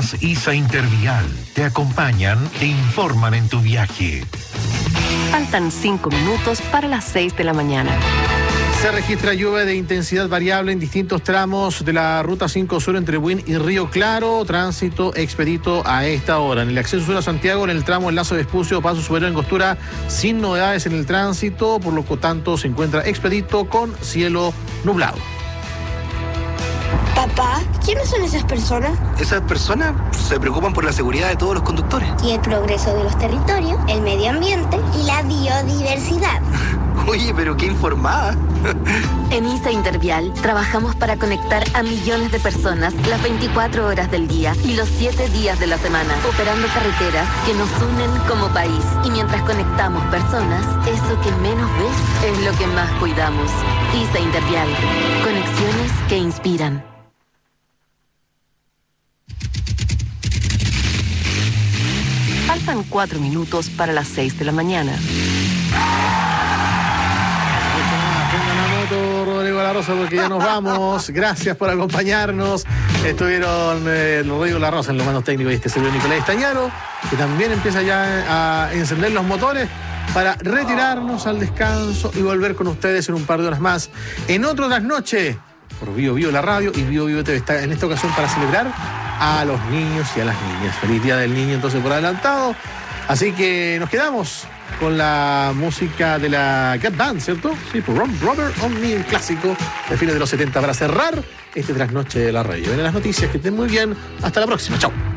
Agencias ISA Intervial te acompañan e informan en tu viaje. Faltan 5 minutos para las 6 de la mañana. Se registra lluvia de intensidad variable en distintos tramos de la Ruta 5 Sur entre Buin y Río Claro. Tránsito expedito a esta hora. En el acceso sur a Santiago, en el tramo Enlace Vespucio, Paso Superior Angostura, sin novedades en el tránsito, por lo tanto se encuentra expedito con cielo nublado. Papá, ¿quiénes son esas personas? Esas personas se preocupan por la seguridad de todos los conductores. Y el progreso de los territorios, el medio ambiente y la biodiversidad. Oye, pero qué informada. En ISA Intervial trabajamos para conectar a millones de personas las 24 horas del día y los 7 días de la semana, operando carreteras que nos unen como país. Y mientras conectamos personas, eso que menos ves es lo que más cuidamos. ISA Intervial. Conexiones que inspiran. Faltan 4 minutos para las 6 de la mañana. Rodrigo La Rosa, porque ya nos vamos. Gracias por acompañarnos. Estuvieron Rodrigo La Rosa en los mandos técnicos y este servidor Nicolás Estañaro, que también empieza ya a encender los motores para retirarnos al descanso y volver con ustedes en un par de horas más en otro trasnoche por Bio Bio la radio y Bio Bio TV. Está en esta ocasión para celebrar a los niños y a las niñas. Feliz Día del Niño entonces por adelantado. Así que nos quedamos con la música de la Cat Band, ¿cierto? Sí, por Robert On Me, un clásico de fines de los 70 para cerrar este trasnoche de la radio. Ven a las noticias, que estén muy bien. Hasta la próxima. Chao.